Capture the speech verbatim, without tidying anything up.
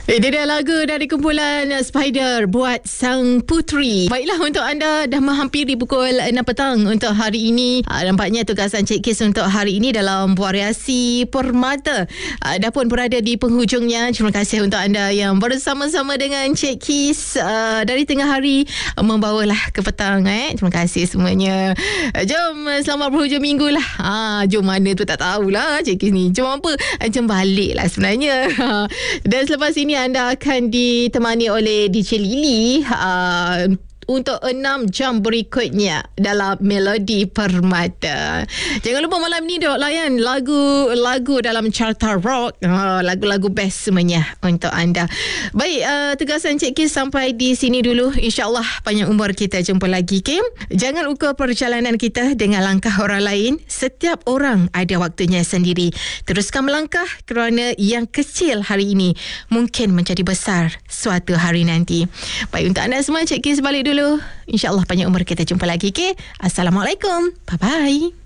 Eh, dia dah lagu dari kumpulan Spider buat Sang Putri. Baiklah, untuk anda dah menghampiri pukul enam petang untuk hari ini. Aa, nampaknya tugasan Cik Kis untuk hari ini dalam variasi Permata aa, dah pun berada di penghujungnya. Terima kasih untuk anda yang bersama-sama dengan Cik Kis aa, dari tengah hari aa, membawalah ke petang. Eh. Terima kasih semuanya. Aa, jom selamat berhujung minggu lah. Ha, jom mana tu tak tahulah Cik Kis ni. Jom apa? Jom balik lah sebenarnya. Dan selepas ini anda akan ditemani oleh D J Lily uh, untuk enam jam berikutnya dalam Melodi Permata. Jangan lupa malam ni dok layan lagu-lagu dalam carta rock, uh, lagu-lagu best semuanya untuk anda. Baik, uh, tugasan Cik Kis sampai di sini dulu. InsyaAllah panjang umur kita jumpa lagi, Kim. Jangan ukur perjalanan kita dengan langkah orang lain. Setiap orang ada waktunya sendiri. Teruskan melangkah kerana yang kecil hari ini mungkin menjadi besar suatu hari nanti. Baik, untuk anda semua, Cik Kis balik dulu. InsyaAllah panjang umur kita jumpa lagi, okay? Assalamualaikum. Bye-bye.